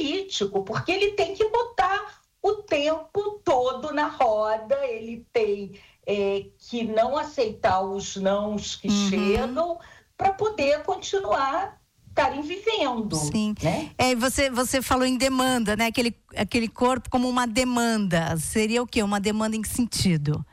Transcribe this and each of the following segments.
político, porque ele tem que botar o tempo todo na roda, ele tem que não aceitar os nãos que chegam para poder continuar estarem vivendo. Sim. Né? Você falou em demanda, né? Aquele corpo como uma demanda. Seria o quê? Uma demanda em que sentido?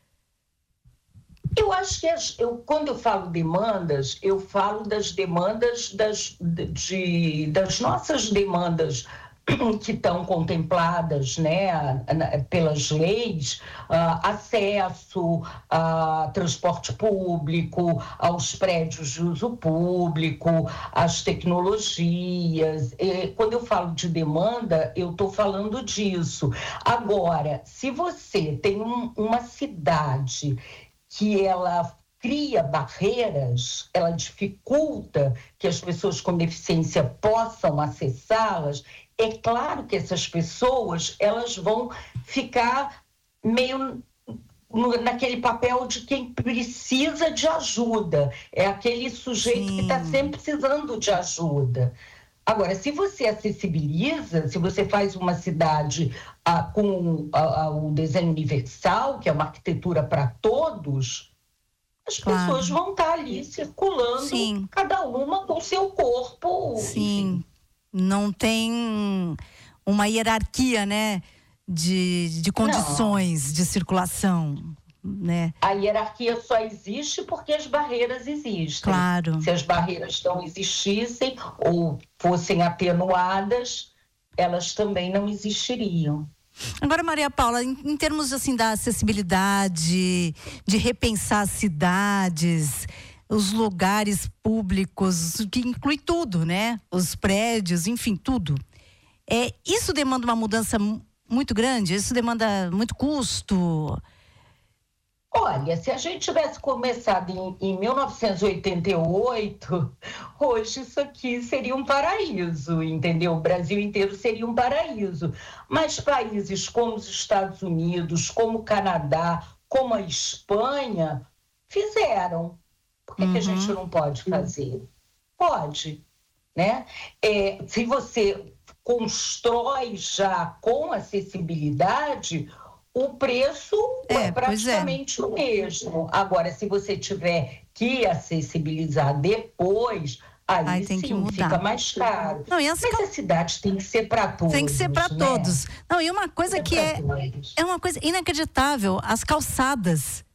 Eu acho que quando eu falo demandas, eu falo das demandas das nossas demandas que estão contempladas, né, pelas leis, acesso a transporte público, aos prédios de uso público, às tecnologias. Quando eu falo de demanda, eu estou falando disso. Agora, se você tem uma cidade que ela cria barreiras, ela dificulta que as pessoas com deficiência possam acessá-las, é claro que essas pessoas, elas vão ficar meio naquele papel de quem precisa de ajuda, é aquele sujeito que está sempre precisando de ajuda. Agora, se você acessibiliza, se você faz uma cidade com o desenho universal, que é uma arquitetura para todos, as pessoas vão estar ali circulando, cada uma com o seu corpo. Sim, enfim. Não tem uma hierarquia, né, de condições de circulação, né? A hierarquia só existe porque as barreiras existem. Claro. Se as barreiras não existissem ou fossem atenuadas, elas também não existiriam. Agora, Maria Paula, em termos assim da acessibilidade, de repensar as cidades, os lugares públicos, que inclui tudo, né? Os prédios, enfim, tudo. Isso demanda uma mudança muito grande? Isso demanda muito custo? Olha, se a gente tivesse começado em 1988, hoje isso aqui seria um paraíso, entendeu? O Brasil inteiro seria um paraíso. Mas países como os Estados Unidos, como o Canadá, como a Espanha, fizeram. Por que a gente não pode fazer? Pode, né? Se você constrói já com acessibilidade, o preço é praticamente o mesmo. Agora, se você tiver que acessibilizar depois, aí sim fica mais caro. Não, mas a cidade tem que ser para todos. Tem que ser para todos. Não, e uma coisa que é uma coisa inacreditável, as calçadas.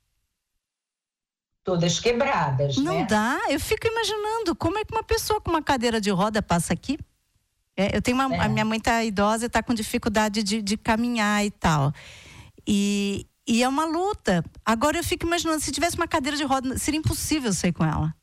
Todas quebradas, não, né? Não dá, eu fico imaginando como é que uma pessoa com uma cadeira de roda passa aqui. Eu tenho a minha mãe tá idosa e tá com dificuldade de caminhar e tal. E é uma luta. Agora eu fico imaginando, se tivesse uma cadeira de roda, seria impossível sair com ela.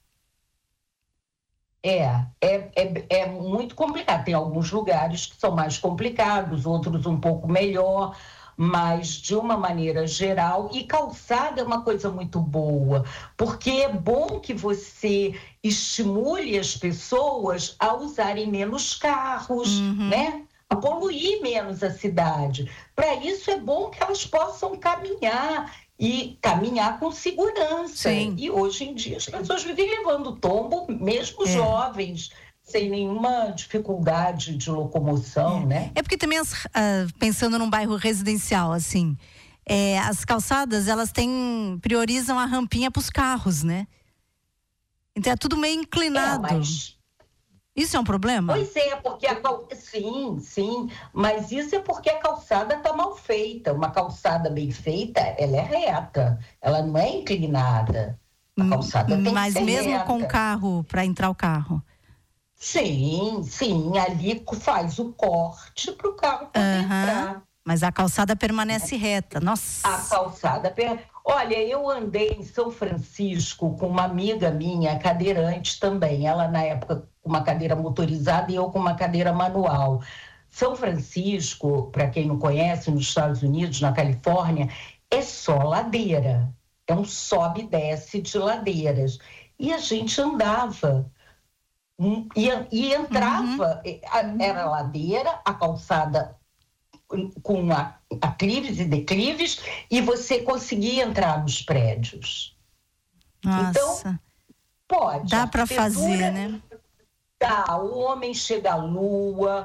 É muito complicado. Tem alguns lugares que são mais complicados, outros um pouco melhor, mas de uma maneira geral, e calçada é uma coisa muito boa, porque é bom que você estimule as pessoas a usarem menos carros, né? A poluir menos a cidade. Para isso é bom que elas possam caminhar e caminhar com segurança. Sim. E hoje em dia as pessoas vivem levando tombo, mesmo jovens, sem nenhuma dificuldade de locomoção, né? É porque também, pensando num bairro residencial, assim, as calçadas, elas priorizam a rampinha para os carros, né? Então é tudo meio inclinado. Isso é um problema? Pois é, porque sim, mas isso é porque a calçada está mal feita. Uma calçada bem feita, ela é reta, ela não é inclinada. A calçada tem que ser reta. Mas mesmo com o carro, para entrar o carro? Sim, ali faz o corte para o carro poder entrar. Mas a calçada permanece reta, nossa. A calçada... Olha, eu andei em São Francisco com uma amiga minha, cadeirante também. Ela, na época, com uma cadeira motorizada e eu com uma cadeira manual. São Francisco, para quem não conhece, nos Estados Unidos, na Califórnia, é só ladeira. É um sobe e desce de ladeiras. E a gente andava... E entrava, era ladeira, a calçada com aclives e declives, e você conseguia entrar nos prédios. Nossa. Então, pode. Dá para fazer, né? Dá, o homem chega à lua,